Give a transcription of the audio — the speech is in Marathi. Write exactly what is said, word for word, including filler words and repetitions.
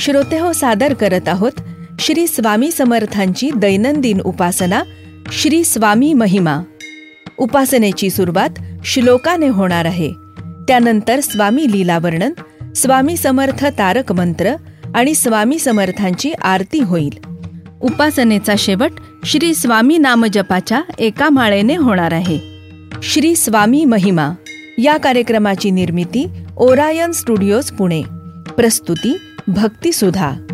श्रोतेहो, सादर करत आहोत श्री स्वामी समर्थांची दैनंदिन उपासना, श्री स्वामी महिमा. उपासनेची सुरुवात श्लोकाने होणार आहे. त्यानंतर स्वामी लीला वर्णन, स्वामी समर्थ तारक मंत्र आणि स्वामी समर्थांची आरती होईल. उपासनेचा शेवट श्री स्वामी नामजपाच्या एका माळेने होणार आहे. श्री स्वामी महिमा या कार्यक्रमाची निर्मिती ओरायन स्टुडिओज पुणे. प्रस्तुती भक्ती सुधा.